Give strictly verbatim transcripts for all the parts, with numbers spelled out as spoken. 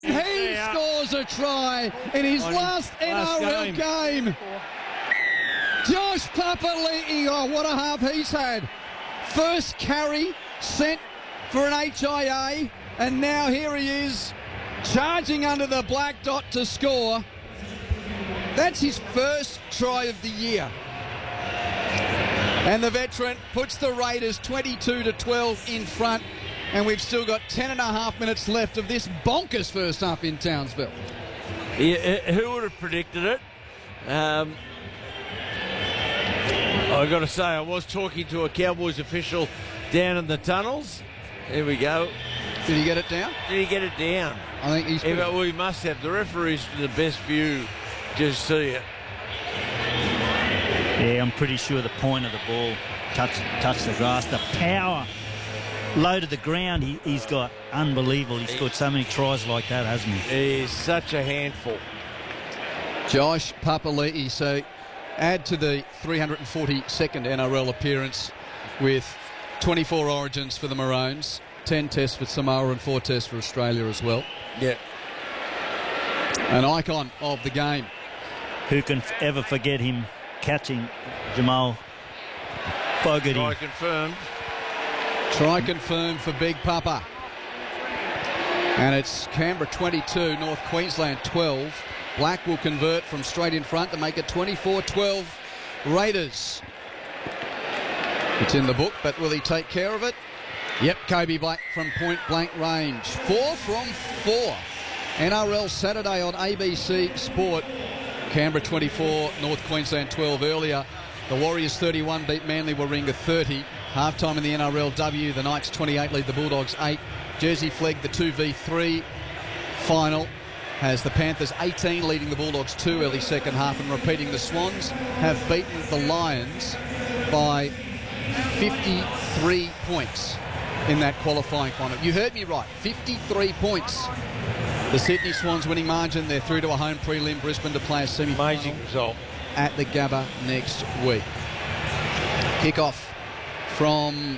He scores a try in his last, last N R L game. game. Josh Papali'i, oh, what a half he's had. First carry sent for an H I A, and now here he is charging under the black dot to score. That's his first try of the year. And the veteran puts the Raiders twenty-two to twelve in front, and we've still got ten and a half minutes left of this bonkers first half in Townsville. Yeah, who would have predicted it? Um, I've got to say, I was talking to a Cowboys official down in the tunnels. Here we go. Did he get it down? Did he get it down? I think he's... Yeah, but we must have. The referee's the best view. Just see it. Yeah, I'm pretty sure the point of the ball touched, touched the grass. The power low to the ground he, he's got, unbelievable. He's scored so many tries like that, hasn't he? He's such a handful. Josh Papali'i, so add to the three hundred forty-second N R L appearance with twenty-four origins for the Maroons, ten tests for Samoa and four tests for Australia as well. Yeah. An icon of the game. Who can f- ever forget him catching Jamal Fogarty? Try confirmed. Try confirmed for Big Papa. And it's Canberra twenty-two, North Queensland twelve. Black will convert from straight in front to make it twenty-four twelve Raiders. It's in the book, but will he take care of it? Yep, Kobe Black from point blank range. Four from four. N R L Saturday on A B C Sport. Canberra twenty-four, North Queensland twelve earlier. The Warriors thirty-one beat Manly Warringah thirty. Half-time in the N R L W, the Knights twenty-eight lead the Bulldogs eight. Jersey Flegg, the two v three final, has the Panthers eighteen leading the Bulldogs two early second half, and repeating, the Swans have beaten the Lions by fifty-three points in that qualifying final. You heard me right, fifty-three points. The Sydney Swans winning margin. They're through to a home prelim. Brisbane to play a semi-final. Amazing result. At the Gabba next week. Kick-off from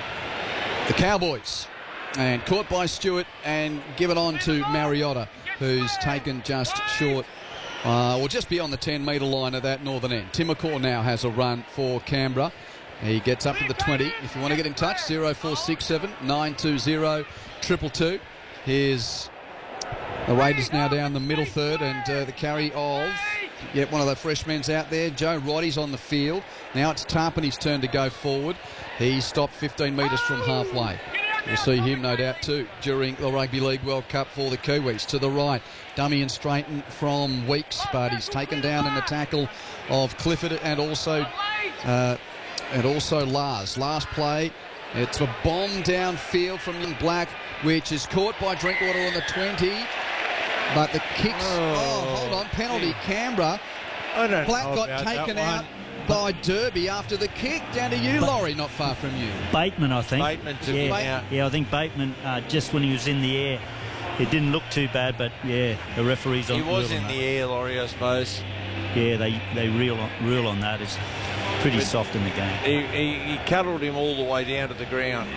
the Cowboys. And caught by Stewart and given on to Mariota, who's taken just short, uh, or just beyond the ten metre line of that northern end. Tim McCaw now has a run for Canberra. He gets up to the twenty. If you want to get in touch, zero four six seven nine two zero two two two. Here's the Raiders now down the middle third, and uh, the carry of, yep, one of the freshmen's out there. Joe Roddy's on the field. Now it's Tarpany's turn to go forward. He stopped fifteen metres from halfway. We'll see him, no doubt, too, during the Rugby League World Cup for the Kiwis. To the right, dummy and straighten from Weeks, but he's taken down in the tackle of Clifford and also uh, and also Lars. Last play, it's a bomb downfield from Young Black, which is caught by Drinkwater on the twenty. But the kicks, oh, oh hold on, penalty, yeah. Canberra. I don't Black know got about taken that out by Derby after the kick. Down to you, Ba- Laurie, not far from you. Bateman, I think. Bateman took yeah, him out. Yeah, I think Bateman, uh, just when he was in the air, it didn't look too bad, but yeah, the referee's on. He was in on the that. air, Laurie, I suppose. Yeah, they they rule on, rule on that. It's pretty But soft in the game. He, he, he cuddled him all the way down to the ground.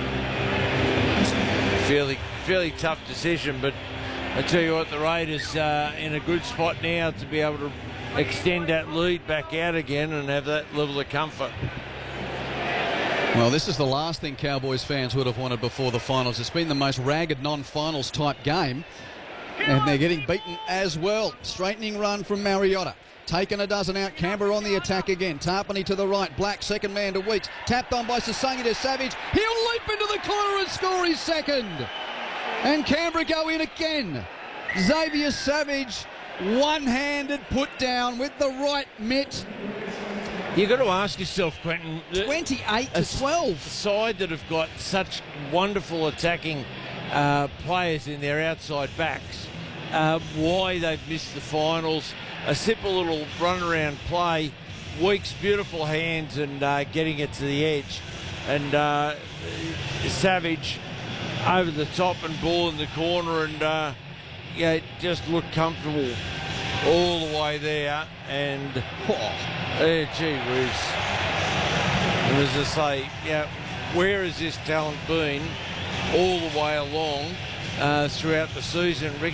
Fairly, fairly tough decision, but I tell you what, the Raiders are in a good spot now to be able to extend that lead back out again and have that level of comfort. Well, this is the last thing Cowboys fans would have wanted before the finals. It's been the most ragged non-finals type game, and they're getting beaten as well. Straightening run from Mariota. Taken a dozen out. Canberra on the attack again. Tarpany to the right. Black second man to Weeks. Tapped on by Sasangi to Savage. He'll leap into the corner and score his second. And Canberra go in again. Xavier Savage, one-handed put down with the right mitt. You've got to ask yourself, Quentin, twenty-eight to twelve. A side that have got such wonderful attacking uh, players in their outside backs, uh, why they've missed the finals. A simple little run-around play, Weeks' beautiful hands and uh, getting it to the edge. And uh, Savage over the top and ball in the corner, and uh, yeah, it just looked comfortable all the way there. And oh, eh, gee whiz. And as I say, yeah, where has this talent been all the way along uh, throughout the season?